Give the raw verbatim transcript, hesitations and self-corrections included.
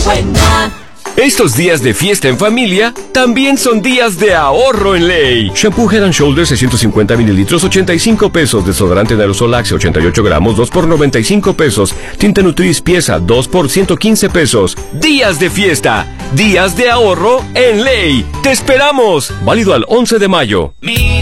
buena. Estos días de fiesta en familia también son días de ahorro en Ley. Shampoo Head and Shoulders seiscientos cincuenta mililitros, ochenta y cinco pesos. Desodorante en aerosol Axe, ochenta y ocho gramos, dos por noventa y cinco pesos. Tinta Nutris pieza, dos por ciento quince pesos. Días de fiesta, días de ahorro en Ley. ¡Te esperamos! Válido al once de mayo. Mi